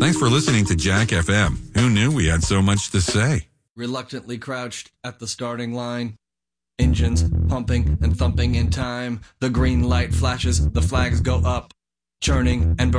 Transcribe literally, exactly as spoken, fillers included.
Thanks for listening to Jack F M. Who knew we had so much to say? Reluctantly crouched at the starting line. Engines pumping and thumping in time. The green light flashes, the flags go up. Churning and burning.